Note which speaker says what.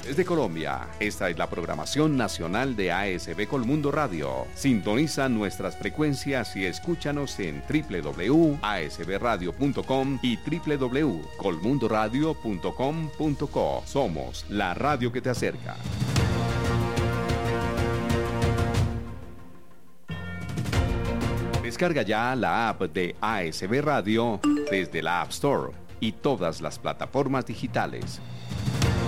Speaker 1: de Colombia. Esta es la programación nacional de ASB Colmundo Radio. Sintoniza nuestras frecuencias y escúchanos en www.asbradio.com y www.colmundoradio.com.co. Somos la radio que te acerca. Descarga ya la app de ASB Radio desde la App Store y todas las plataformas digitales.